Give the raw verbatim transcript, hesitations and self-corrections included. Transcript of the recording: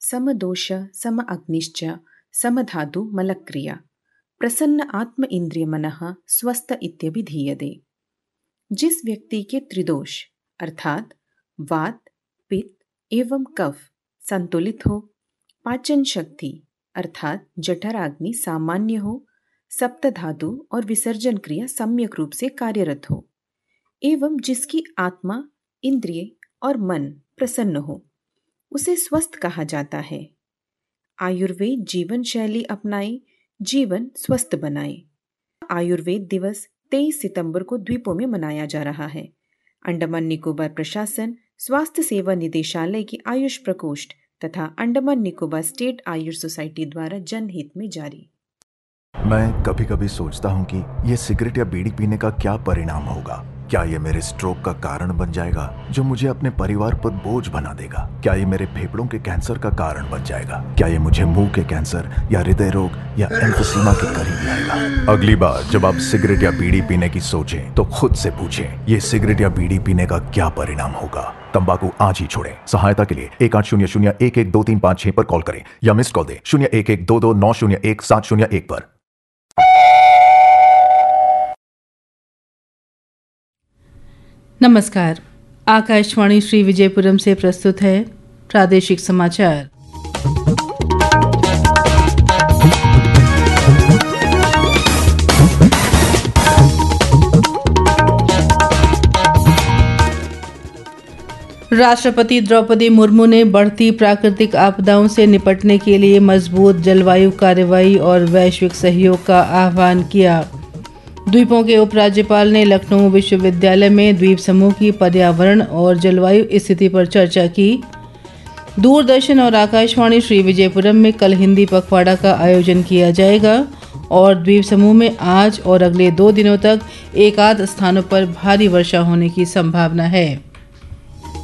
समदोष सम अग्निश्च समधातु मलक्रिया प्रसन्न आत्म इंद्रिय मनः स्वस्थ इत्यभिधीयते। जिस व्यक्ति के त्रिदोष अर्थात वात, पित्त एवं कफ संतुलित हो, पाचन शक्ति अर्थात जठराग्नि सामान्य हो, सप्तधातु और विसर्जन क्रिया सम्यक रूप से कार्यरत हो एवं जिसकी आत्मा, इंद्रिय और मन प्रसन्न हो, उसे स्वस्थ कहा जाता है। आयुर्वेद जीवन शैली अपनाए, जीवन स्वस्थ बनाए। आयुर्वेद दिवस तेईस सितंबर को द्वीपों में मनाया जा रहा है। अंडमान निकोबार प्रशासन, स्वास्थ्य सेवा निदेशालय की आयुष प्रकोष्ठ तथा अंडमान निकोबार स्टेट आयुष सोसाइटी द्वारा जनहित में जारी। मैं कभी कभी सोचता हूँ कि ये सिगरेट या बीड़ी पीने का क्या परिणाम होगा। क्या ये मेरे स्ट्रोक का कारण बन जाएगा जो मुझे अपने परिवार पर बोझ बना देगा? क्या ये मेरे फेफड़ों के कैंसर का कारण बन जाएगा? क्या ये मुझे मुंह के कैंसर या हृदय रोग या एम्फीसीमा के करीब लाएगा? अगली बार जब आप सिगरेट या बीड़ी पीने की सोचें तो खुद से पूछें, ये सिगरेट या बीड़ी पीने का क्या परिणाम होगा? तंबाकू आज ही छोड़ें। सहायता के लिए एक आठ शून्य शून्य एक एक दो तीन पाँच छह पर कॉल करें या मिस्ड कॉल दें शून्य एक एक दो दो नौ शून्य एक सात शून्य एक पर। नमस्कार। आकाशवाणी श्री विजयपुरम से प्रस्तुत है प्रादेशिक समाचार। राष्ट्रपति द्रौपदी मुर्मू ने बढ़ती प्राकृतिक आपदाओं से निपटने के लिए मजबूत जलवायु कार्रवाई और वैश्विक सहयोग का आह्वान किया। द्वीपों के उपराज्यपाल ने लखनऊ विश्वविद्यालय में द्वीप समूह की पर्यावरण और जलवायु स्थिति पर चर्चा की। दूरदर्शन और आकाशवाणी श्री विजयपुरम में कल हिंदी पखवाड़ा का आयोजन किया जाएगा और द्वीप समूह में आज और अगले दो दिनों तक एकाध स्थानों पर भारी वर्षा होने की संभावना है।